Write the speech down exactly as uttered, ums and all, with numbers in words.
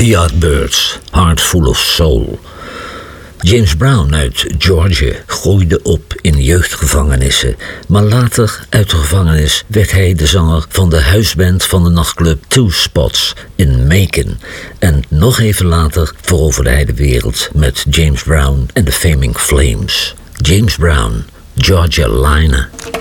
The Yardbirds, Heart Full of Soul. James Brown uit Georgia groeide op in jeugdgevangenissen, maar later uit de gevangenis werd hij de zanger van de huisband van de nachtclub Two Spots in Macon. En nog even later veroverde hij de wereld met James Brown en de Flaming Flames. James Brown, Georgia Line.